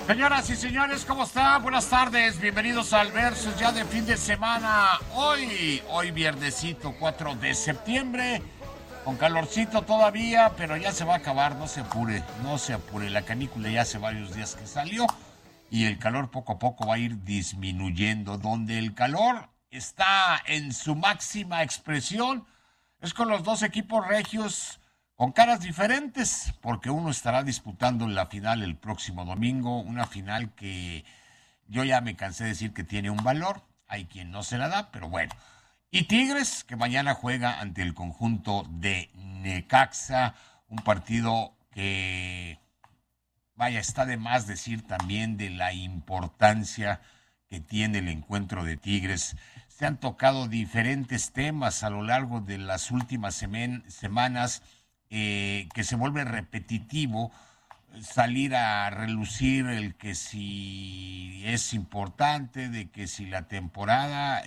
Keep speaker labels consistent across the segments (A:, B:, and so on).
A: Señoras y señores, ¿cómo están? Buenas tardes, bienvenidos al Versus ya de fin de semana. Hoy viernesito 4 de septiembre, con calorcito todavía, pero ya se va a acabar, no se apure. La canícula ya hace varios días que salió y el calor poco a poco va a ir disminuyendo. Donde el calor está en su máxima expresión es con los dos equipos regios con caras diferentes, porque uno estará disputando la final el próximo domingo, una final que yo ya me cansé de decir que tiene un valor, hay quien no se la da, pero bueno. Y Tigres, que mañana juega ante el conjunto de Necaxa, un partido que, vaya, está de más decir también de la importancia que tiene el encuentro de Tigres. Se han tocado diferentes temas a lo largo de las últimas semanas, que se vuelve repetitivo salir a relucir el que si es importante, de que si la temporada,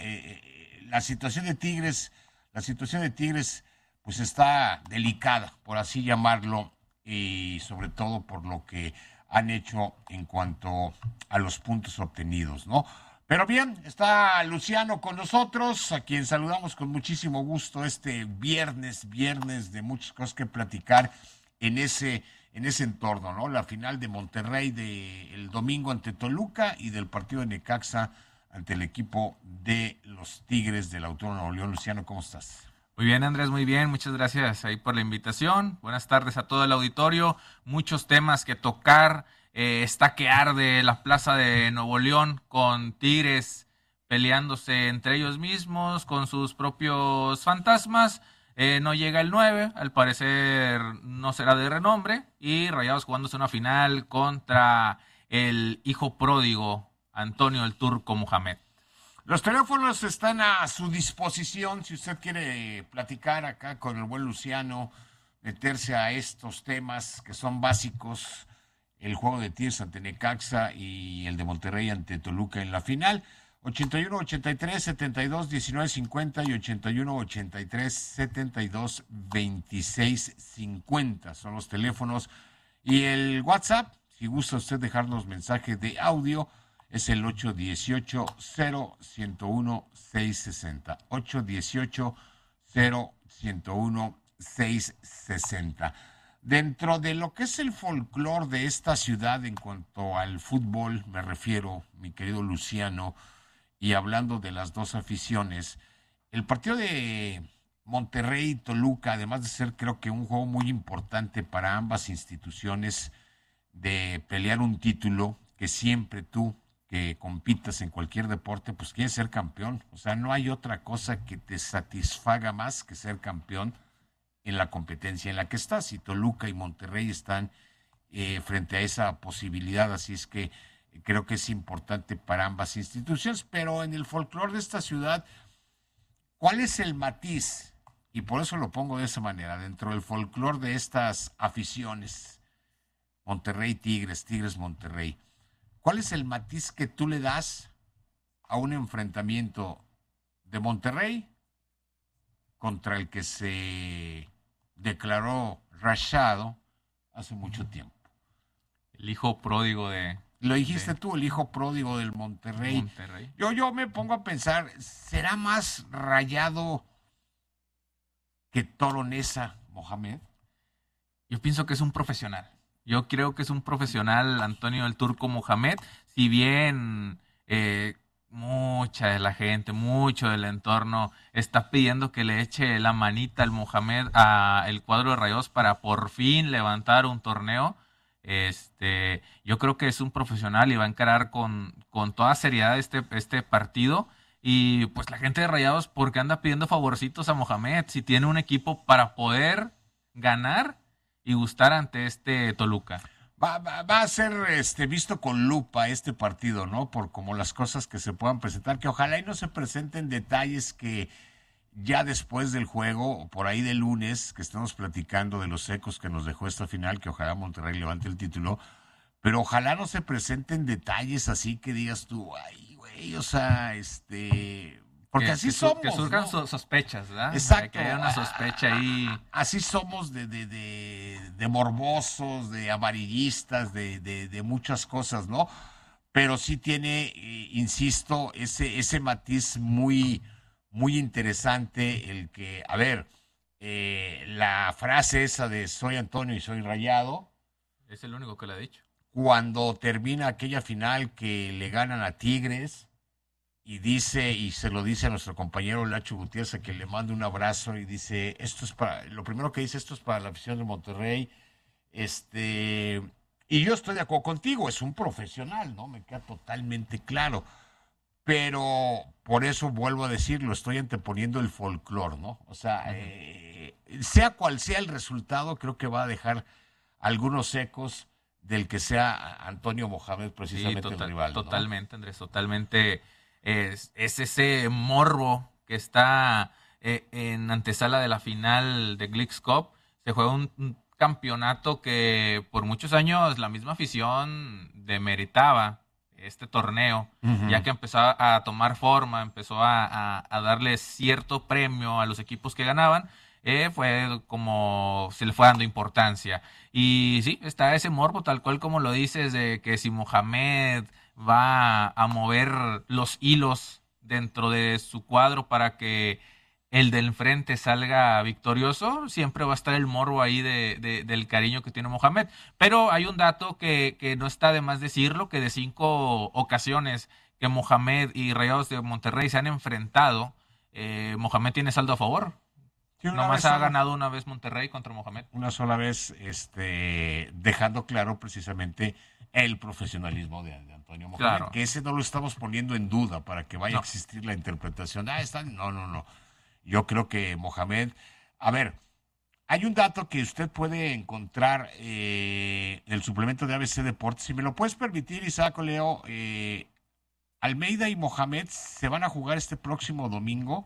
A: la situación de Tigres pues está delicada, por así llamarlo, y sobre todo por lo que han hecho en cuanto a los puntos obtenidos, ¿no? Pero bien, está Luciano con nosotros, a quien saludamos con muchísimo gusto este viernes de muchas cosas que platicar en ese entorno, ¿no? La final de Monterrey el domingo ante Toluca y del partido de Necaxa ante el equipo de los Tigres del Autónomo de Nuevo León. Luciano, ¿cómo estás?
B: Muy bien, Andrés, muy bien. Muchas gracias ahí por la invitación. Buenas tardes a todo el auditorio. Muchos temas que tocar. Está que arde la plaza de Nuevo León con Tigres peleándose entre ellos mismos, con sus propios fantasmas. No llega el 9, al parecer no será de renombre. Y Rayados jugándose una final contra el hijo pródigo, Antonio el Turco Mohamed.
A: Los teléfonos están a su disposición si usted quiere platicar acá con el buen Luciano, meterse a estos temas que son básicos, el juego de Tigres ante Necaxa y el de Monterrey ante Toluca en la final. 81 83 72 19 50 y 81 83 72 26 50 son los teléfonos. Y el WhatsApp, si gusta usted dejarnos mensaje de audio, es el 818-011660. 818-011660. Dentro de lo que es el folclore de esta ciudad en cuanto al fútbol, me refiero, mi querido Luciano, y hablando de las dos aficiones, el partido de Monterrey y Toluca, además de ser creo que un juego muy importante para ambas instituciones, de pelear un título que siempre tú que compitas en cualquier deporte, pues quieres ser campeón. O sea, no hay otra cosa que te satisfaga más que ser campeón en la competencia en la que estás. Y Toluca y Monterrey están frente a esa posibilidad, así es que creo que es importante para ambas instituciones. Pero en el folclore de esta ciudad, ¿cuál es el matiz? Y por eso lo pongo de esa manera, dentro del folclore de estas aficiones, Monterrey Tigres, Tigres Monterrey, ¿cuál es el matiz que tú le das a un enfrentamiento de Monterrey contra el que se declaró rachado hace mucho tiempo?
B: El hijo pródigo
A: Lo dijiste tú, el hijo pródigo del Monterrey. Yo me pongo a pensar, ¿será más rayado que Toronesa Mohamed?
B: Yo pienso que es un profesional. Yo creo que es un profesional, Antonio el Turco Mohamed. Si bien mucha de la gente, mucho del entorno está pidiendo que le eche la manita al Mohamed a el cuadro de Rayados para por fin levantar un torneo, yo creo que es un profesional y va a encarar con toda seriedad este partido. Y pues la gente de Rayados, ¿por qué anda pidiendo favorcitos a Mohamed si tiene un equipo para poder ganar y gustar ante este Toluca?
A: Va a ser visto con lupa este partido, ¿no? Por como las cosas que se puedan presentar, que ojalá y no se presenten detalles que ya después del juego, por ahí de lunes, que estamos platicando de los ecos que nos dejó esta final, que ojalá Monterrey levante el título, pero ojalá no se presenten detalles así que digas tú, ay, güey, o sea, Porque así somos,
B: que surjan,
A: ¿no?
B: sospechas, ¿verdad?
A: Exacto.
B: Que haya una sospecha ahí.
A: Así somos de morbosos, de amarillistas, de muchas cosas, ¿no? Pero sí tiene, insisto, ese matiz muy interesante, el que, a ver, la frase esa de soy Antonio y soy Rayado,
B: Es el único que lo ha dicho.
A: cuando termina aquella final que le ganan a Tigres, y dice, y se lo dice a nuestro compañero Lacho Gutiérrez, a que le manda un abrazo, y dice, esto es para, lo primero que dice, esto es para la afición de Monterrey, y yo estoy de acuerdo contigo, es un profesional, ¿no? Me queda totalmente claro, pero por eso vuelvo a decirlo, estoy anteponiendo el folclore, ¿no? O sea, sea cual sea el resultado, creo que va a dejar algunos ecos del que sea Antonio Mohamed precisamente,
B: Sí,
A: el rival, ¿no?
B: totalmente, Andrés, totalmente. Es ese morbo que está en antesala de la final de Glicks Cup. Se juega un campeonato que por muchos años la misma afición demeritaba este torneo, ya que empezó a tomar forma, empezó a darle cierto premio a los equipos que ganaban. Fue como se le fue dando importancia. Y sí, está ese morbo, tal cual como lo dices, de que si Mohamed va a mover los hilos dentro de su cuadro para que el del frente salga victorioso, siempre va a estar el morbo ahí del cariño que tiene Mohamed. Pero hay un dato que no está de más decirlo, que de 5 ocasiones que Mohamed y Rayados de Monterrey se han enfrentado, Mohamed tiene saldo a favor.
A: Sí,
B: Nomás ha ganado una vez Monterrey contra Mohamed.
A: Una sola vez, dejando claro precisamente el profesionalismo de Antonio Mohamed,
B: Claro.
A: que ese no lo estamos poniendo en duda para que vaya
B: No.
A: a existir la interpretación. No. Yo creo que Mohamed, a ver, hay un dato que usted puede encontrar en el suplemento de ABC Deportes, si me lo puedes permitir, Isaac o Leo, Almeida y Mohamed se van a jugar este próximo domingo.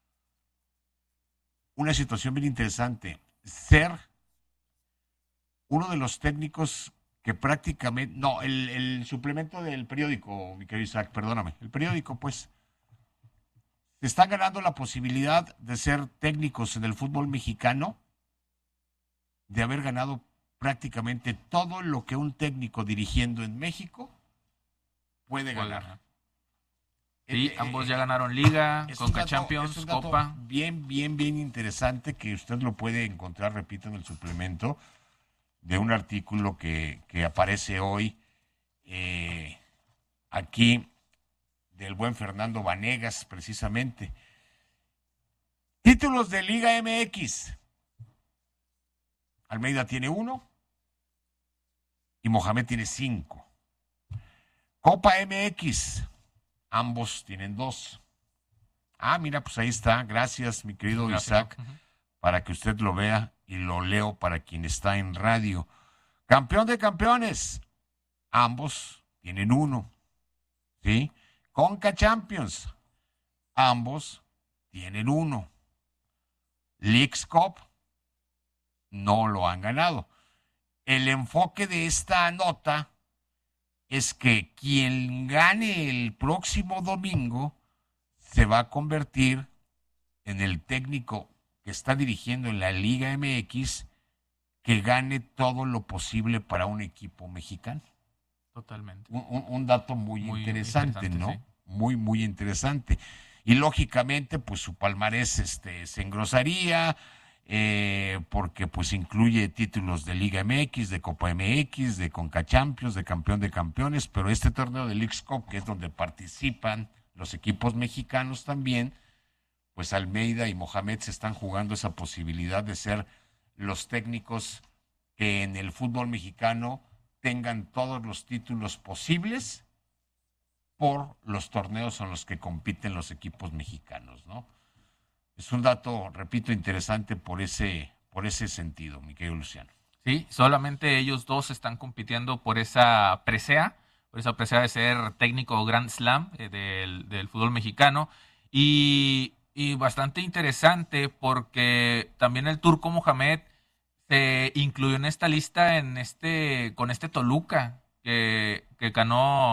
A: Una situación bien interesante, ser uno de los técnicos que prácticamente, no, el suplemento del periódico, mi querido Isaac, perdóname, el periódico, pues, se están ganando la posibilidad de ser técnicos en el fútbol mexicano, de haber ganado prácticamente todo lo que un técnico dirigiendo en México puede ganar.
B: Sí, ambos ya ganaron Liga, Conca Champions,
A: es un dato
B: Copa.
A: bien interesante que usted lo puede encontrar, repito, en el suplemento de un artículo que aparece hoy aquí del buen Fernando Vanegas, precisamente. Títulos de Liga MX. Almeida tiene 1 y Mohamed tiene 5. Copa MX. Ambos tienen 2. Ah, mira, pues ahí está. Gracias, mi querido Isaac, para que usted lo vea y lo leo para quien está en radio. Campeón de campeones. Ambos tienen 1. ¿Sí? Conca Champions. Ambos tienen 1. Leagues Cup. No lo han ganado. El enfoque de esta nota es que quien gane el próximo domingo se va a convertir en el técnico que está dirigiendo en la Liga MX que gane todo lo posible para un equipo mexicano.
B: Totalmente.
A: Un dato muy interesante, ¿no? Sí. Muy interesante. Y lógicamente, pues su palmarés se engrosaría, porque pues incluye títulos de Liga MX, de Copa MX, de Conca Champions, de campeón de campeones, pero este torneo de Leagues Cup, que es donde participan los equipos mexicanos también, pues Almeida y Mohamed se están jugando esa posibilidad de ser los técnicos que en el fútbol mexicano tengan todos los títulos posibles por los torneos en los que compiten los equipos mexicanos, ¿no? Es un dato, repito, interesante por ese sentido, mi querido Luciano.
B: Sí, solamente ellos dos están compitiendo por esa presea de ser técnico Grand Slam del fútbol mexicano. Y bastante interesante porque también el turco Mohamed se incluyó en esta lista con este Toluca que ganó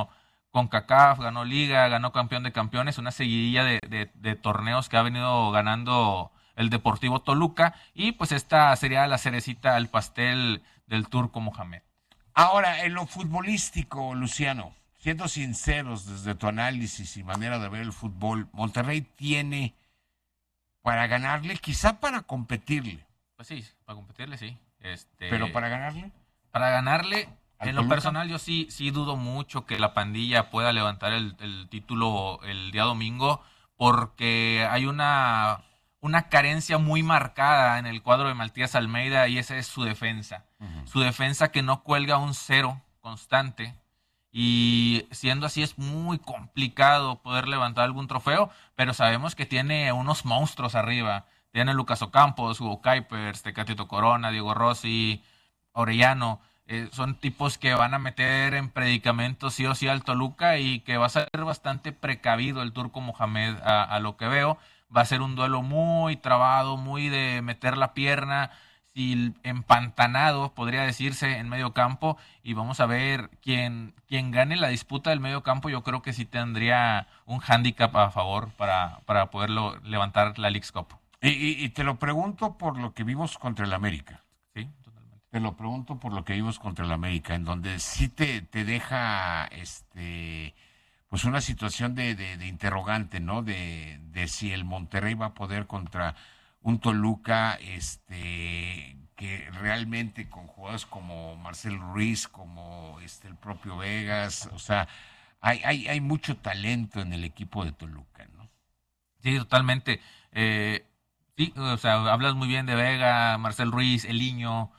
B: CONCACAF, ganó Liga, ganó Campeón de Campeones, una seguidilla de torneos que ha venido ganando el Deportivo Toluca, y pues esta sería la cerecita al pastel del Turco Mohamed.
A: Ahora, en lo futbolístico, Luciano, siendo sinceros desde tu análisis y manera de ver el fútbol, Monterrey tiene para ganarle, quizá para competirle.
B: Pues sí, para competirle sí.
A: Pero para ganarle.
B: Para ganarle, en lo
A: Toluca?
B: personal yo sí dudo mucho que la pandilla pueda levantar el título el día domingo, porque hay una carencia muy marcada en el cuadro de Matías Almeida, y esa es su defensa. Uh-huh. Su defensa que no cuelga un cero constante, y siendo así es muy complicado poder levantar algún trofeo, pero sabemos que tiene unos monstruos arriba. Tiene Lucas Ocampos, Hugo Kuipers, Tecatito Corona, Diego Rossi, Orellano. Son tipos que van a meter en predicamentos sí o sí al Toluca, y que va a ser bastante precavido el Turco Mohamed a lo que veo. Va a ser un duelo muy trabado, muy de meter la pierna, empantanado, podría decirse, en medio campo, y vamos a ver quién gane la disputa del medio campo. Yo creo que sí tendría un hándicap a favor para poderlo levantar la Leagues Cup.
A: Y te lo pregunto por lo que vimos contra el América.
B: Sí, totalmente.
A: Te lo pregunto por lo que vimos contra el América, en donde sí te deja pues una situación de interrogante, ¿no? De si el Monterrey va a poder contra un Toluca que realmente con jugadores como Marcel Ruiz, como el propio Vegas, o sea, hay mucho talento en el equipo de Toluca, ¿no?
B: Sí, totalmente. Sí, o sea, hablas muy bien de Vega, Marcel Ruiz, Eliño.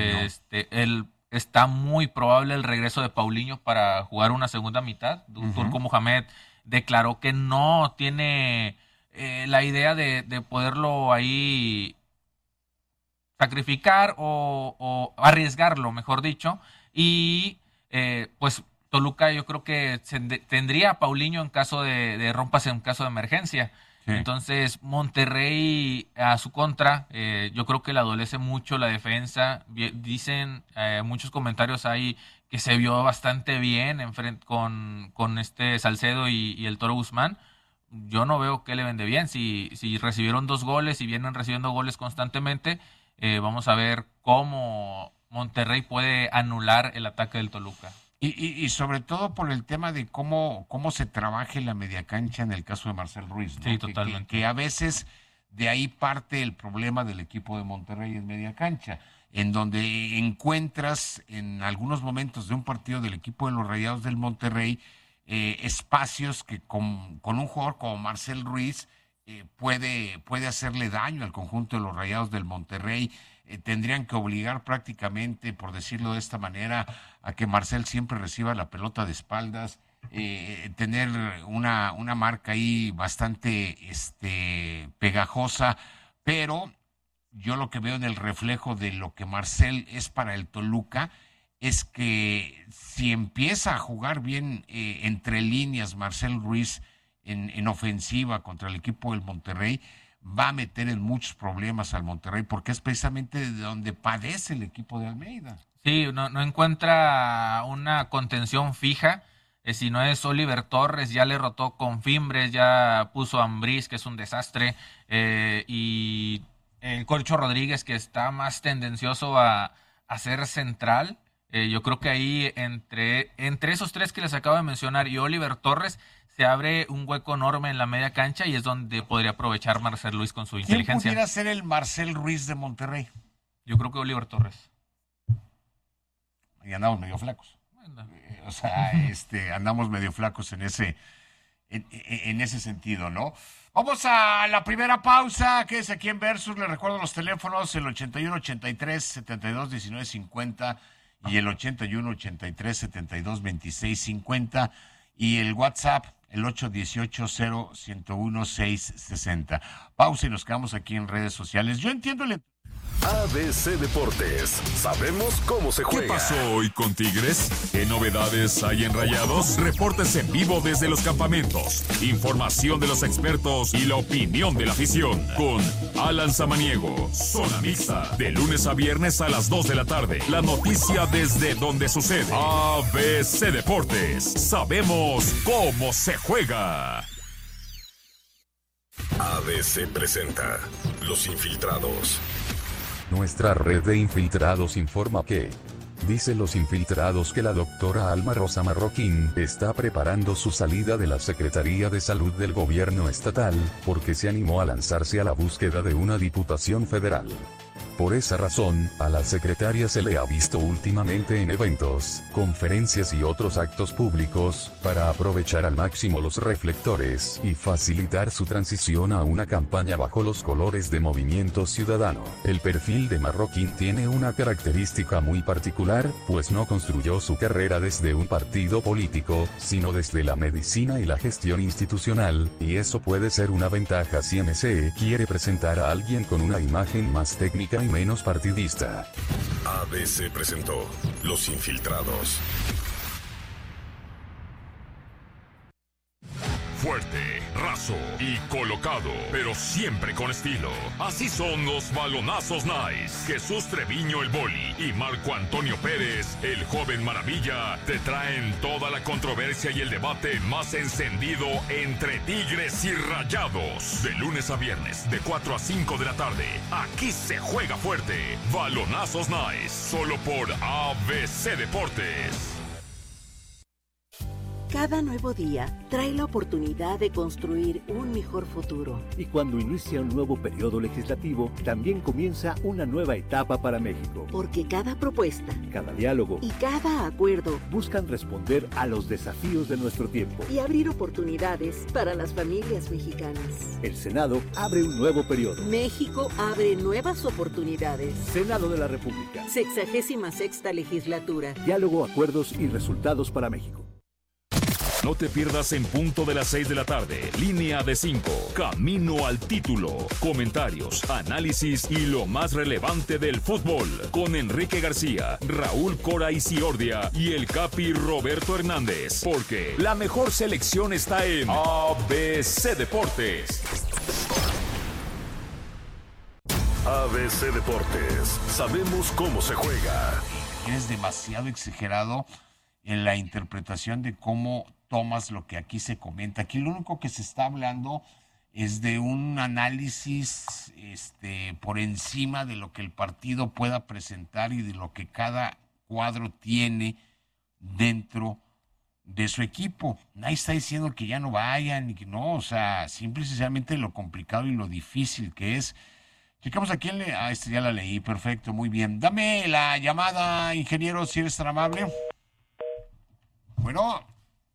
B: Está muy probable el regreso de Paulinho para jugar una segunda mitad. Uh-huh. Turco Mohamed declaró que no tiene la idea de poderlo ahí sacrificar o arriesgarlo, mejor dicho. Y pues Toluca yo creo que tendría a Paulinho en caso de rompas, en caso de emergencia. Sí. Entonces Monterrey a su contra, yo creo que le adolece mucho la defensa. Dicen muchos comentarios ahí que se vio bastante bien con Salcedo y el Toro Guzmán. Yo no veo que le vende bien. Si recibieron 2 goles y vienen recibiendo goles constantemente, vamos a ver cómo Monterrey puede anular el ataque del Toluca.
A: Y sobre todo por el tema de cómo se trabaje la media cancha en el caso de Marcel Ruiz, ¿no?
B: Sí, totalmente.
A: Que a veces de ahí parte el problema del equipo de Monterrey en media cancha, en donde encuentras en algunos momentos de un partido del equipo de los Rayados del Monterrey espacios que con un jugador como Marcel Ruiz puede hacerle daño al conjunto de los Rayados del Monterrey. Tendrían que obligar prácticamente, por decirlo de esta manera, a que Marcel siempre reciba la pelota de espaldas, tener una marca ahí bastante pegajosa, pero yo lo que veo en el reflejo de lo que Marcel es para el Toluca es que si empieza a jugar bien entre líneas Marcel Ruiz en ofensiva contra el equipo del Monterrey, va a meter en muchos problemas al Monterrey, porque es precisamente de donde padece el equipo de Almeida.
B: Sí, no encuentra una contención fija. Si no es Oliver Torres, ya le rotó con Fimbres, ya puso a Ambriz, que es un desastre, y el Corcho Rodríguez, que está más tendencioso a ser central. Yo creo que ahí entre esos 3 que les acabo de mencionar y Oliver Torres se abre un hueco enorme en la media cancha, y es donde podría aprovechar Marcel Ruiz con su inteligencia.
A: ¿Quién pudiera ser el Marcel Ruiz de Monterrey?
B: Yo creo que Oliver Torres.
A: Y andamos medio flacos. O sea, andamos medio flacos en ese sentido, ¿no? Vamos a la primera pausa, que es aquí en Versus. Les recuerdo los teléfonos, el 81-83-72-19-50 y el 81-83-72-26-50 y el WhatsApp, el 818-0101-660. Pausa y nos quedamos aquí en redes sociales. Yo entiendo el
C: ABC Deportes, sabemos cómo se juega.
D: ¿Qué pasó hoy con Tigres? ¿Qué novedades hay en Rayados? Reportes en vivo desde los campamentos, información de los expertos y la opinión de la afición. Con Alan Samaniego, Zona Mixta, de lunes a viernes a las 2 de la tarde. La noticia desde donde sucede. ABC Deportes, sabemos cómo se juega.
C: ABC presenta Los Infiltrados.
E: Nuestra red de infiltrados informa que... Dicen los infiltrados que la doctora Alma Rosa Marroquín está preparando su salida de la Secretaría de Salud del gobierno estatal, porque se animó a lanzarse a la búsqueda de una diputación federal. Por esa razón, a la secretaria se le ha visto últimamente en eventos, conferencias y otros actos públicos, para aprovechar al máximo los reflectores y facilitar su transición a una campaña bajo los colores de Movimiento Ciudadano. El perfil de Marroquín tiene una característica muy particular, pues no construyó su carrera desde un partido político, sino desde la medicina y la gestión institucional, y eso puede ser una ventaja si MC quiere presentar a alguien con una imagen más técnica y menos partidista.
C: ABC presentó Los Infiltrados.
D: Fuerte, raso y colocado, pero siempre con estilo. Así son los balonazos nice. Jesús Treviño el Boli y Marco Antonio Pérez, el joven maravilla, te traen toda la controversia y el debate más encendido entre Tigres y Rayados. De lunes a viernes, de 4 a 5 de la tarde. Aquí se juega fuerte. Balonazos nice, solo por ABC Deportes.
F: Cada nuevo día trae la oportunidad de construir un mejor futuro.
G: Y cuando inicia un nuevo periodo legislativo, también comienza una nueva etapa para México.
F: Porque cada propuesta,
G: cada diálogo
F: y cada acuerdo
G: buscan responder a los desafíos de nuestro tiempo
F: y abrir oportunidades para las familias mexicanas.
G: El Senado abre un nuevo periodo.
F: México abre nuevas oportunidades.
G: Senado de la República.
F: 66ª legislatura.
G: Diálogo, acuerdos y resultados para México.
D: No te pierdas en punto de las 6 de la tarde. Línea de 5. Camino al título. Comentarios, análisis y lo más relevante del fútbol. Con Enrique García, Raúl Cora Isiordia y el Capi Roberto Hernández. Porque la mejor selección está en ABC Deportes.
C: ABC Deportes, sabemos cómo se juega.
A: Eres demasiado exagerado en la interpretación de cómo tomas lo que aquí se comenta. Aquí lo único que se está hablando es de un análisis por encima de lo que el partido pueda presentar y de lo que cada cuadro tiene dentro de su equipo. Nadie está diciendo que ya no vayan y que no, o sea, simple y sencillamente lo complicado y lo difícil que es. Checamos a quién le... ya la leí, perfecto, muy bien. Dame la llamada, ingeniero, si eres tan amable. Bueno.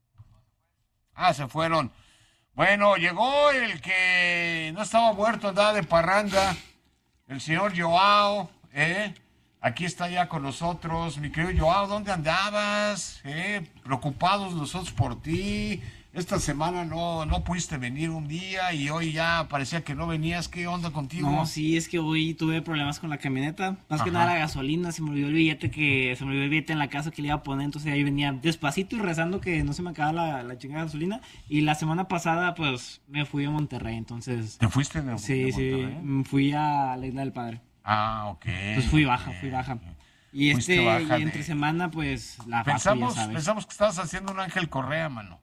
A: Se fueron. Bueno, llegó el que no estaba muerto, andaba de parranda. El señor Joao, aquí está ya con nosotros. Mi querido Joao, ¿dónde andabas? Preocupados nosotros por ti. Esta semana no pudiste venir un día y hoy ya parecía que no venías. ¿Qué onda contigo?
H: No, sí, es que hoy tuve problemas con la camioneta. Más que nada la gasolina, se me olvidó el billete en la casa que le iba a poner. Entonces ahí venía despacito y rezando que no se me acababa la chingada gasolina. Y la semana pasada, pues, me fui a Monterrey, entonces...
A: ¿Te fuiste de
H: Monterrey? Sí, fui a la Isla del Padre.
A: Ok.
H: Pues fui baja. Y entre semana, pues, la paso, ya sabes.
A: Pensamos que estabas haciendo un Ángel Correa, mano.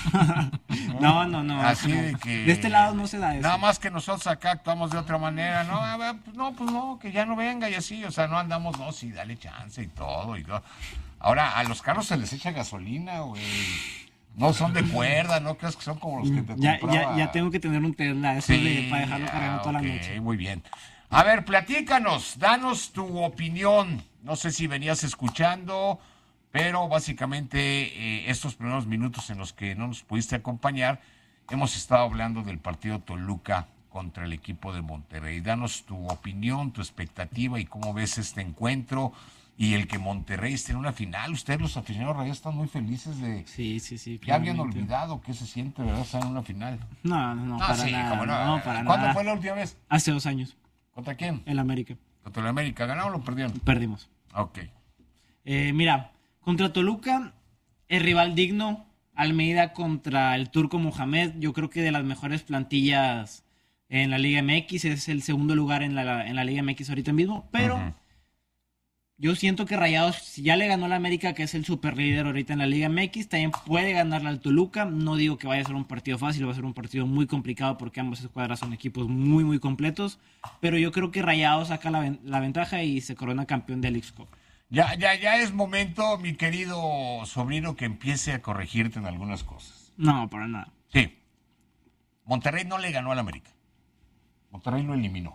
H: No.
A: Así de que...
H: De este lado no se da eso.
A: Nada más que nosotros acá actuamos de otra manera, ¿no? Pues no, que ya no venga y así, o sea, no andamos, no, sí, dale chance y todo. Ahora, a los carros se les echa gasolina, güey. No son de cuerda, ¿no? Crees que son como los que te compraba.
H: Ya tengo que tener un Tesla, eso para dejarlo cargando toda la noche.
A: Muy bien. A ver, platícanos, danos tu opinión. No sé si venías escuchando, pero básicamente estos primeros minutos en los que no nos pudiste acompañar, hemos estado hablando del partido Toluca contra el equipo de Monterrey. Danos tu opinión, tu expectativa y cómo ves este encuentro y el que Monterrey esté en una final. Ustedes, los aficionados rayos, están muy felices de...
H: Sí.
A: Ya habían olvidado qué se siente, ¿verdad? Estar en una final.
H: No, para nada. No, para
A: ¿Cuándo
H: nada.
A: fue la última vez?
H: Hace 2 años.
A: ¿Contra quién?
H: El América.
A: ¿Contra el América ganaron o perdieron?
H: Perdimos.
A: Ok.
H: Mira, contra Toluca, el rival digno. Almeida contra el Turco Mohamed, yo creo que de las mejores plantillas en la Liga MX, es el segundo lugar en la Liga MX ahorita mismo, pero yo siento que Rayados, si ya le ganó a la América, que es el super líder ahorita en la Liga MX, también puede ganarle al Toluca. No digo que vaya a ser un partido fácil, va a ser un partido muy complicado porque ambas escuadras son equipos muy, muy completos, pero yo creo que Rayados saca la ventaja y se corona campeón de Leagues Cup.
A: Ya es momento, mi querido sobrino, que empiece a corregirte en algunas cosas.
H: No, para nada.
A: Sí. Monterrey no le ganó al América. Monterrey lo eliminó.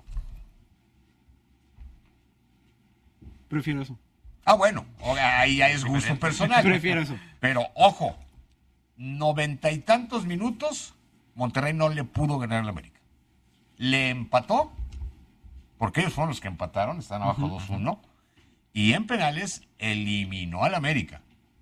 H: Prefiero eso.
A: Bueno, ahí ya es gusto personal.
H: Prefiero eso.
A: Pero, ojo, 90 y tantos minutos, Monterrey no le pudo ganar al América. Le empató, porque ellos fueron los que empataron, están abajo 2-1. Y en penales eliminó al América.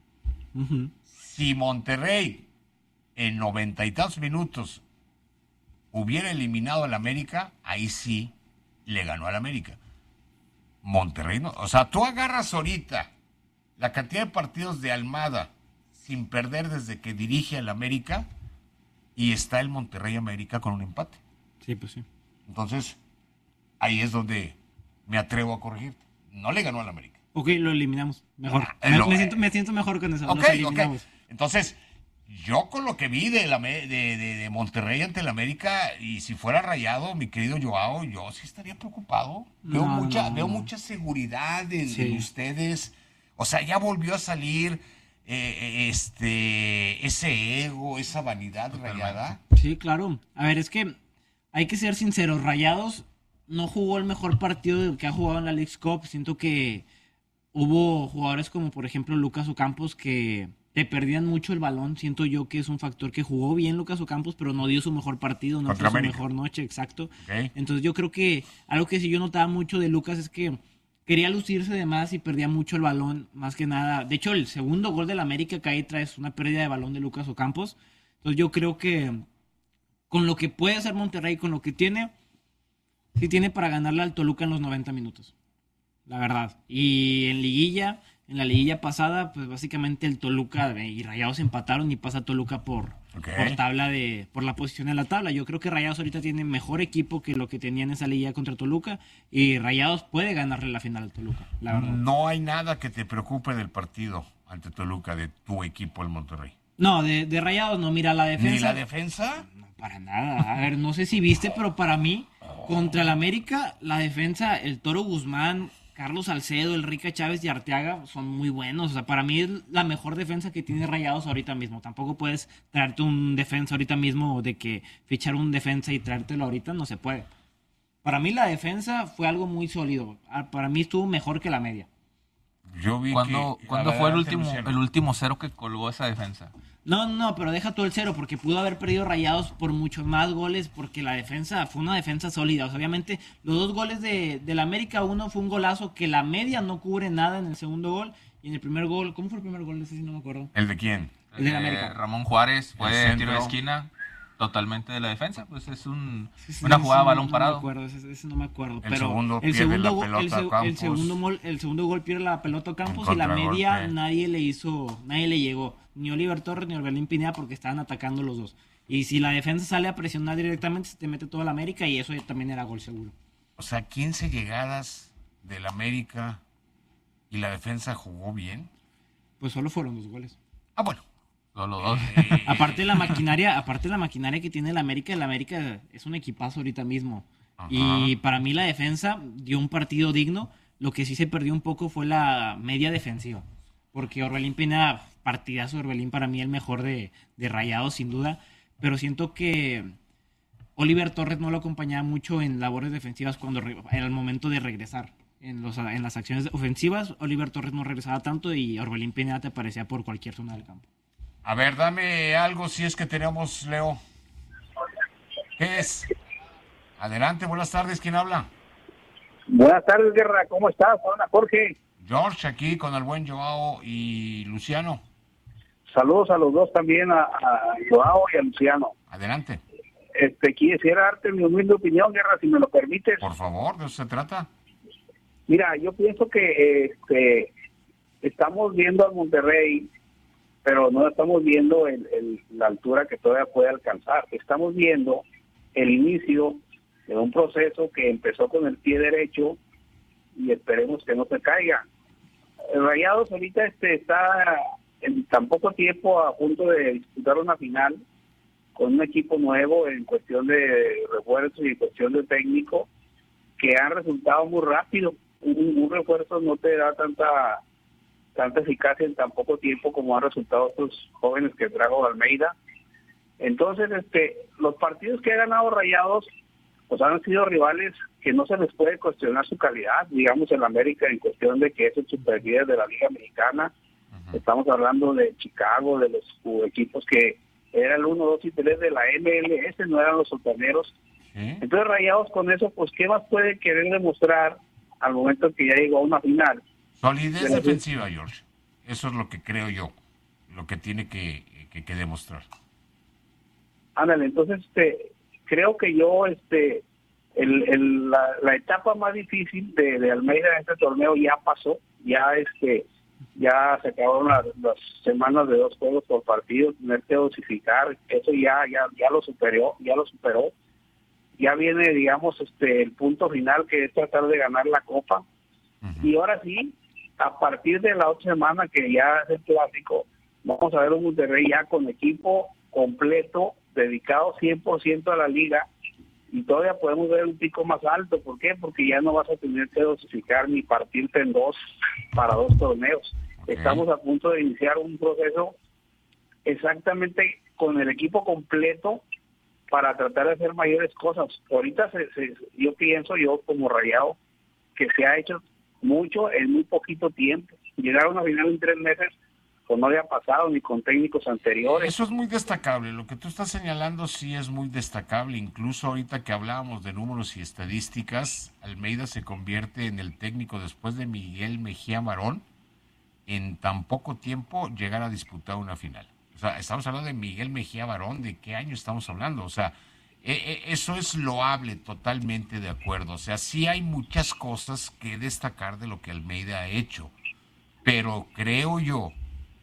A: Si Monterrey en 90 y tantos minutos hubiera eliminado al América, ahí sí le ganó al América. Monterrey no. O sea, tú agarras ahorita la cantidad de partidos de Almada sin perder desde que dirige al América y está el Monterrey América con un empate.
H: Sí, pues sí.
A: Entonces, ahí es donde me atrevo a corregirte. No le ganó al América.
H: Ok, lo eliminamos. Mejor. Me siento mejor con eso.
A: Ok. Entonces, yo con lo que vi de Monterrey ante el América, y si fuera Rayado, mi querido Joao, yo sí estaría preocupado. Veo mucha seguridad en ustedes. O sea, ya volvió a salir ese ego, esa vanidad rayada.
H: Sí, claro. A ver, es que hay que ser sinceros. Rayados no jugó el mejor partido que ha jugado en la Leagues Cup. Siento que hubo jugadores como, por ejemplo, Lucas Ocampos, que te perdían mucho el balón. Siento yo que es un factor que jugó bien Lucas Ocampos, pero no dio su mejor partido, no fue su mejor noche, exacto. Okay. Entonces yo creo que algo que sí yo notaba mucho de Lucas es que quería lucirse de más y perdía mucho el balón, más que nada. De hecho, el segundo gol del América que ahí traes una pérdida de balón de Lucas Ocampos. Entonces yo creo que con lo que puede hacer Monterrey, con lo que tiene, sí tiene para ganarle al Toluca en los 90 minutos. La verdad. Y en la liguilla pasada, pues básicamente el Toluca y Rayados empataron y pasa Toluca por la posición en la tabla. Yo creo que Rayados ahorita tiene mejor equipo que lo que tenía en esa liguilla contra Toluca y Rayados puede ganarle la final al Toluca, la verdad.
A: No hay nada que te preocupe del partido ante Toluca de tu equipo, el Monterrey.
H: No, de Rayados no, mira la defensa.
A: ¿Ni la defensa?
H: No, para nada. A ver, no sé si viste, pero para mí, contra el América, la defensa, el Toro Guzmán, Carlos Salcedo, el Rica Chávez y Arteaga son muy buenos. O sea, para mí es la mejor defensa que tiene Rayados ahorita mismo. Tampoco puedes traerte un defensa ahorita mismo, o de que fichar un defensa y traértelo ahorita, no se puede. Para mí la defensa fue algo muy sólido. Para mí estuvo mejor que la media.
A: Yo vi
B: ¿Cuándo fue el último cero que colgó esa defensa?
H: No, pero deja todo el cero, porque pudo haber perdido Rayados por muchos más goles, porque la defensa fue una defensa sólida. O sea, obviamente, los dos goles del América, uno fue un golazo que la media no cubre nada en el segundo gol, y en el primer gol, ¿cómo fue el primer gol? Ese sí no me acuerdo.
A: ¿El de quién?
H: El de América.
B: Ramón Juárez, fue tiro de esquina, totalmente de la defensa, pues es una jugada balón parado.
H: No me acuerdo, ese no me acuerdo.
A: El segundo
H: gol pierde la pelota a Campos y la media nadie le llegó. Ni Oliver Torres ni Orbelín Pineda, porque estaban atacando los dos. Y si la defensa sale a presionar directamente, se te mete toda la América, y eso también era gol seguro.
A: O sea, 15 llegadas del América y la defensa jugó bien.
H: Pues solo fueron 2 goles.
A: Bueno.
B: Solo 2.
H: Aparte de la maquinaria que tiene el América es un equipazo ahorita mismo. Ajá. Y para mí la defensa dio un partido digno. Lo que sí se perdió un poco fue la media defensiva. Porque Orbelín Pineda, partidazo de Orbelín, para mí el mejor de Rayados, sin duda. Pero siento que Oliver Torres no lo acompañaba mucho en labores defensivas cuando era el momento de regresar. En las acciones ofensivas, Oliver Torres no regresaba tanto y Orbelín Pineda te aparecía por cualquier zona del campo.
A: A ver, dame algo si es que tenemos, Leo. ¿Qué es? Adelante, buenas tardes, ¿quién habla?
I: Buenas tardes, Guerra, ¿cómo estás? Hola, Jorge.
A: George, aquí con el buen Joao y Luciano.
I: Saludos a los dos también, a Joao y a Luciano.
A: Adelante.
I: Quisiera darte mi humilde opinión, Guerra, si me lo permites.
A: Por favor, de eso se trata.
I: Mira, yo pienso que estamos viendo al Monterrey, pero no estamos viendo la altura que todavía puede alcanzar. Estamos viendo el inicio de un proceso que empezó con el pie derecho y esperemos que no se caiga. El Rayados ahorita está en tan poco tiempo a punto de disputar una final con un equipo nuevo en cuestión de refuerzos y en cuestión de técnico, que han resultado muy rápido. Un refuerzo no te da tanta eficacia en tan poco tiempo como han resultado estos jóvenes que trajo Almeida. Entonces, los partidos que ha ganado Rayados pues han sido rivales que no se les puede cuestionar su calidad. Digamos, el América, en cuestión de que es el superlíder de la Liga Mexicana. Estamos hablando de Chicago, de los equipos que eran el 1, 2 y 3 de la MLS, no eran los sotaneros. Entonces, Rayados con eso, pues, ¿qué más puede querer demostrar al momento en que ya llegó a una final?
A: Solidez defensiva, George. Eso es lo que creo yo, lo que tiene que demostrar.
I: Ándale, entonces, creo que yo, la etapa más difícil de Almeida en este torneo ya pasó, ya se acabaron las semanas de 2 juegos por partido, tener que dosificar, eso ya lo superó. Ya viene, digamos, el punto final, que es tratar de ganar la Copa. Y ahora sí, a partir de la otra semana, que ya es el clásico, vamos a ver un Monterrey ya con equipo completo, dedicado 100% a la liga, y todavía podemos ver un pico más alto. ¿Por qué? Porque ya no vas a tener que dosificar ni partirte en 2 para 2 torneos. Estamos a punto de iniciar un proceso exactamente con el equipo completo para tratar de hacer mayores cosas. Ahorita yo pienso, yo como Rayado, que se ha hecho mucho en muy poquito tiempo. Llegar a una final en 3 meses, pues no había pasado ni con técnicos anteriores.
A: Eso es muy destacable. Lo que tú estás señalando sí es muy destacable. Incluso ahorita que hablábamos de números y estadísticas, Almeida se convierte en el técnico después de Miguel Mejía Barón en tan poco tiempo llegar a disputar una final. O sea, estamos hablando de Miguel Mejía Barón. ¿De qué año estamos hablando? O sea, eso es loable, totalmente de acuerdo. O sea, sí hay muchas cosas que destacar de lo que Almeida ha hecho. Pero creo yo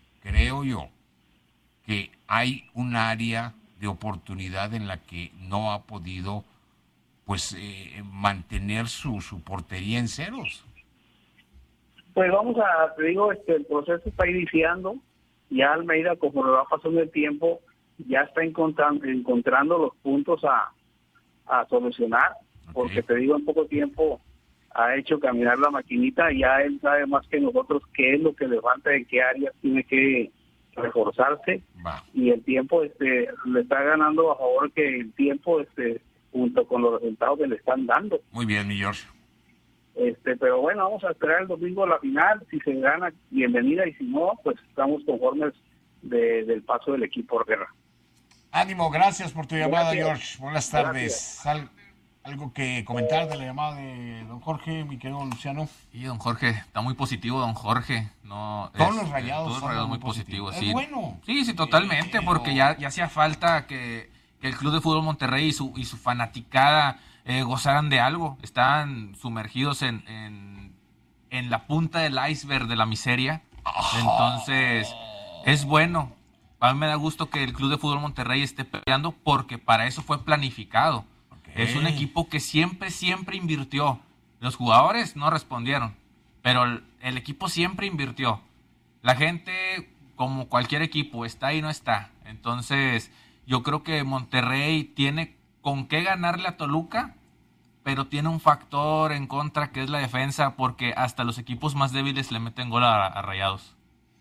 A: que hay un área de oportunidad en la que no ha podido mantener su portería en ceros.
I: Pues te digo, el proceso está iniciando. Ya Almeida, conforme va pasando el tiempo, ya está encontrando los puntos a solucionar, porque te digo, en poco tiempo ha hecho caminar la maquinita, y ya él sabe más que nosotros qué es lo que le falta, en qué áreas tiene que reforzarse. Y el tiempo le está ganando a favor, que el tiempo junto con los resultados que le están dando.
A: Muy bien, mi George.
I: Pero bueno, vamos a esperar el domingo la final. Si se gana, bienvenida, y si no, pues estamos conformes del paso del equipo Guerra.
A: Ánimo, gracias por tu llamada,
I: Gracias.
A: George. Buenas tardes. ¿Algo que comentar de la llamada de don Jorge, mi querido Luciano?
B: Y don Jorge, está muy positivo, don Jorge. No,
A: todos los Rayados
B: son muy positivos.
A: Es
B: sí.
A: bueno.
B: Sí, totalmente, porque ya hacía falta que el Club de Fútbol Monterrey y su fanaticada gozaran de algo. Estaban sumergidos en la punta del iceberg de la miseria. Entonces, es bueno. A mí me da gusto que el Club de Fútbol Monterrey esté peleando, porque para eso fue planificado. Es un equipo que siempre invirtió. Los jugadores no respondieron, pero el equipo siempre invirtió. La gente, como cualquier equipo, está y no está. Entonces, yo creo que Monterrey tiene con qué ganarle a Toluca, pero tiene un factor en contra, que es la defensa, porque hasta los equipos más débiles le meten gol a Rayados.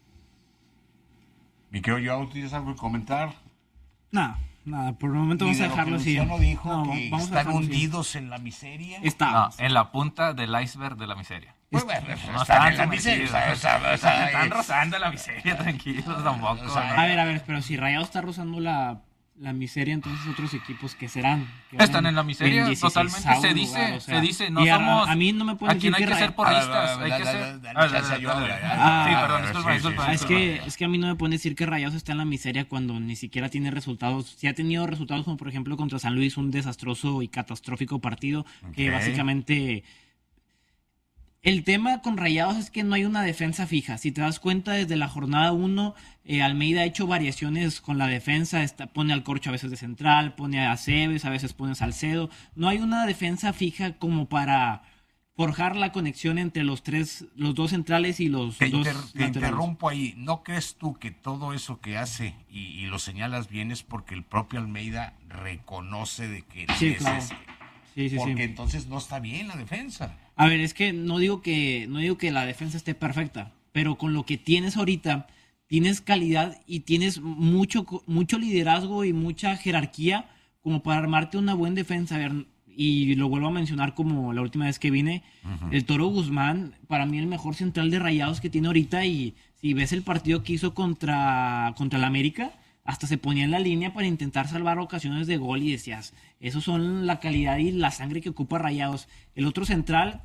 A: Mi querido Joao, ¿tienes algo que comentar?
H: Nada, por el momento vamos a dejarlo así.
A: Luciano dijo que están hundidos en la miseria.
B: En la punta del iceberg de la miseria.
A: Pues bueno, no están en la miseria.
B: Están rozando la miseria, tranquilos, tampoco.
H: A ver, pero si Rayados está rozando la miseria, entonces otros equipos que serán
B: están en la miseria, totalmente. Se dice, no somos.
H: A mí no me pueden decir
B: aquí no hay que ser porristas, hay que ser. Sí, perdón,
H: es que a mí no me pueden decir que Rayados está en la miseria cuando ni siquiera tiene resultados. Sí ha tenido resultados, como por ejemplo contra San Luis, un desastroso y catastrófico partido que básicamente El tema con Rayados es que no hay una defensa fija. Si te das cuenta, desde la jornada 1, Almeida ha hecho variaciones con la defensa. Pone al Corcho a veces de central, pone a Aceves, a veces pone a Salcedo. No hay una defensa fija como para forjar la conexión entre los dos centrales y los dos laterales.
A: Te interrumpo ahí. ¿No crees tú que todo eso que hace, y lo señalas bien, es porque el propio Almeida reconoce de que
H: sí, claro.
A: Porque entonces no está bien la defensa?
H: A ver, es que no digo que la defensa esté perfecta, pero con lo que tienes ahorita, tienes calidad y tienes mucho liderazgo y mucha jerarquía como para armarte una buena defensa. A ver, y lo vuelvo a mencionar como la última vez que vine, el Toro Guzmán, para mí el mejor central de Rayados que tiene ahorita, y si ves el partido que hizo contra el América, hasta se ponía en la línea para intentar salvar ocasiones de gol y decías, esos son la calidad y la sangre que ocupa Rayados. El otro central,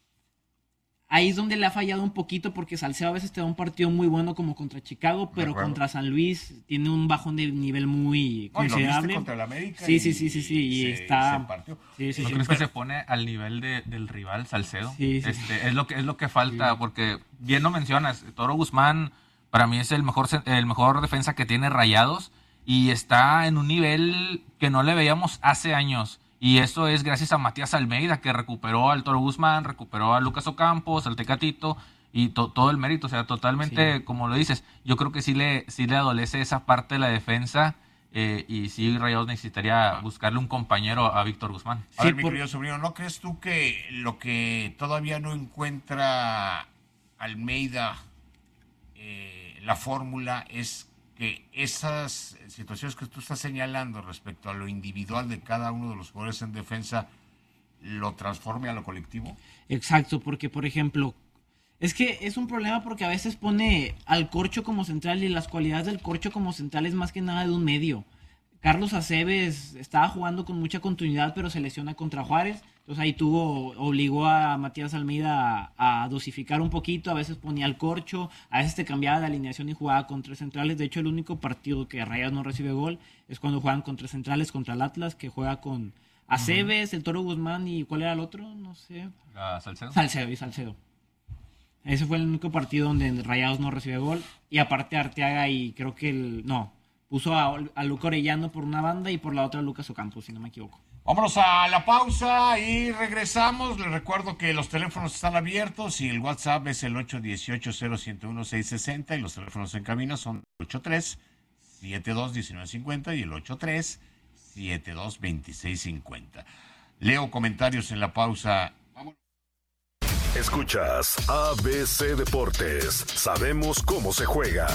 H: ahí es donde le ha fallado un poquito, porque Salcedo a veces te da un partido muy bueno como contra Chicago, pero contra San Luis tiene un bajón de nivel muy considerable.
A: ¿Lo viste contra el América?
H: Sí, y está...
A: Se partió.
B: ¿No crees que se pone al nivel del rival Salcedo?
H: Sí.
B: Es lo que falta, porque bien lo mencionas, Toro Guzmán para mí es el mejor defensa que tiene Rayados, y está en un nivel que no le veíamos hace años. Y eso es gracias a Matías Almeida, que recuperó al Toro Guzmán, recuperó a Lucas Ocampos, al Tecatito, y todo el mérito. O sea, totalmente, como lo dices, yo creo que sí le adolece esa parte de la defensa, y sí Rayados necesitaría buscarle un compañero a Víctor Guzmán.
A: A ver, mi querido sobrino, ¿no crees tú que lo que todavía no encuentra Almeida, la fórmula, es que esas situaciones que tú estás señalando respecto a lo individual de cada uno de los jugadores en defensa lo transforme a lo colectivo?
H: Exacto, porque por ejemplo, es que es un problema porque a veces pone al Corcho como central, y las cualidades del Corcho como central es más que nada de un medio. Carlos Aceves estaba jugando con mucha continuidad, pero se lesiona contra Juárez. Entonces ahí obligó a Matías Almeida a dosificar un poquito. A veces ponía al Corcho, a veces te cambiaba de alineación y jugaba con tres centrales. De hecho, el único partido que Rayados no recibe gol es cuando juegan con tres centrales contra el Atlas, que juega con Aceves, el Toro Guzmán, y ¿cuál era el otro? No sé.
B: ¿Salcedo?
H: Salcedo. Ese fue el único partido donde Rayados no recibe gol. Y aparte Arteaga, y creo que puso a Luca Orellano por una banda y por la otra a Lucas Ocampos, si no me equivoco.
A: Vámonos a la pausa y regresamos. Les recuerdo que los teléfonos están abiertos y el WhatsApp es el 818-001-660, y los teléfonos en cabina son 83-72-1950 y el 83-72-2650. Leo comentarios en la pausa. Vámonos.
C: Escuchas ABC Deportes. Sabemos cómo se juega.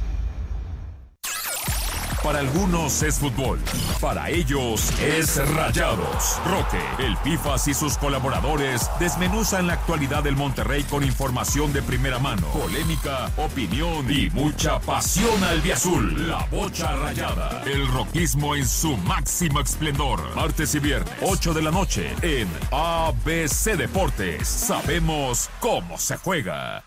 D: Para algunos es fútbol, para ellos es Rayados. Roque, el Pifas y sus colaboradores desmenuzan la actualidad del Monterrey con información de primera mano, polémica, opinión y mucha pasión albiazul. La Bocha Rayada, el roquismo en su máximo esplendor. Martes y viernes, 8 de la noche, en ABC Deportes. Sabemos cómo se juega.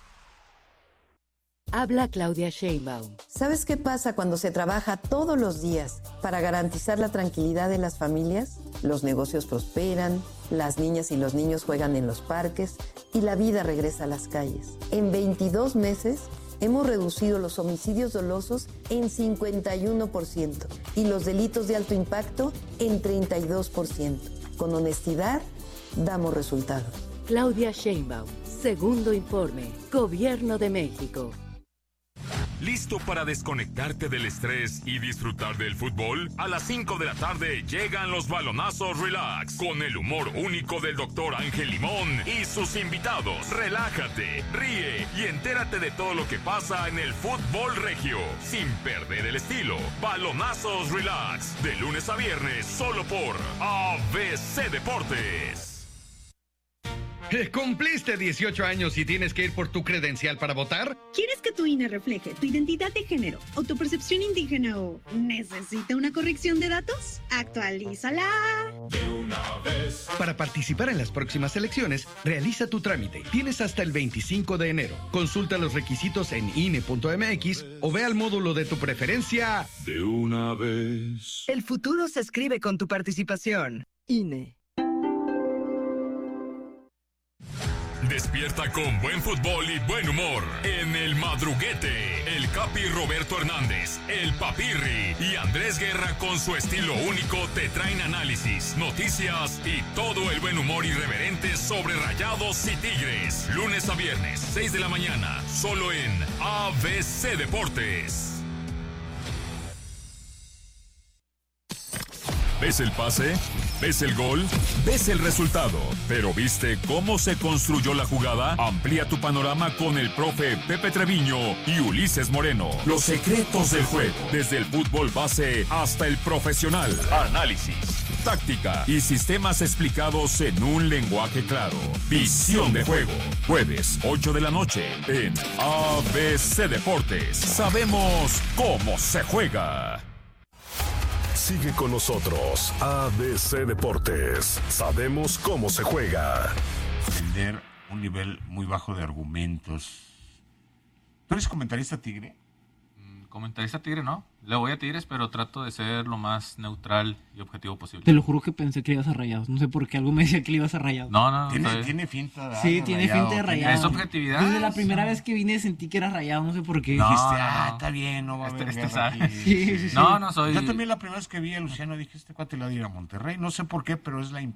J: Habla Claudia Sheinbaum.
K: ¿Sabes qué pasa cuando se trabaja todos los días para garantizar la tranquilidad de las familias? Los negocios prosperan, las niñas y los niños juegan en los parques y la vida regresa a las calles. En 22 meses hemos reducido los homicidios dolosos en 51% y los delitos de alto impacto en 32%. Con honestidad, damos resultados.
J: Claudia Sheinbaum. Segundo informe. Gobierno de México.
D: ¿Listo para desconectarte del estrés y disfrutar del fútbol? A las 5 de la tarde llegan los balonazos relax, con el humor único del Dr. Ángel Limón y sus invitados. Relájate, ríe y entérate de todo lo que pasa en el fútbol regio, sin perder el estilo. Balonazos relax, de lunes a viernes, solo por ABC Deportes.
L: ¿Cumpliste 18 años y tienes que ir por tu credencial para votar?
M: ¿Quieres que tu INE refleje tu identidad de género o tu percepción indígena o necesita una corrección de datos? ¡Actualízala!
L: De una vez. Para participar en las próximas elecciones, realiza tu trámite. Tienes hasta el 25 de enero. Consulta los requisitos en INE.mx o ve al módulo de tu preferencia.
D: De una vez.
N: El futuro se escribe con tu participación.
J: INE.
D: Despierta con buen fútbol y buen humor en El Madruguete. El Capi Roberto Hernández, el Papirri y Andrés Guerra con su estilo único te traen análisis, noticias y todo el buen humor irreverente sobre Rayados y Tigres. Lunes a viernes, 6 de la mañana, solo en ABC Deportes. ¿Ves el pase? ¿Ves el gol? ¿Ves el resultado? ¿Pero viste cómo se construyó la jugada? Amplía tu panorama con el profe Pepe Treviño y Ulises Moreno. Los secretos del juego, desde el fútbol base hasta el profesional. Análisis, táctica y sistemas explicados en un lenguaje claro. Visión de juego. Jueves, 8 de la noche en ABC Deportes. Sabemos cómo se juega.
C: Sigue con nosotros, ABC Deportes. Sabemos cómo se juega.
A: Entender un nivel muy bajo de argumentos. ¿Tú eres comentarista Tigre?
B: Comentarista Tigre, no. Le voy a Tigres, pero trato de ser lo más neutral y objetivo posible.
H: Te lo juro que pensé que le ibas a Rayados. No sé por qué algo me decía que le ibas a Rayados.
B: No.
A: Tiene finta de
H: Sí, tiene finta de Rayados.
B: Es objetividad.
H: Desde la primera vez que vine sentí que era Rayado, no sé por qué.
A: Dijiste, está bien, no va a haber guerra aquí.
H: Sí.
B: No soy...
A: Yo también la primera vez que vi a Luciano dije, este cuate le va a ir a Monterrey. No sé por qué, pero es la